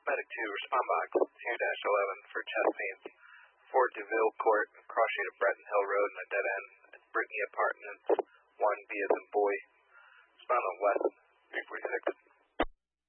Medic 2, respond box 2-11 for chest pains. 4 DeVille Court, cross street of Breton Hill Road and a dead end. Brittany Apartments, 1 B as in boy. Respond on West 346.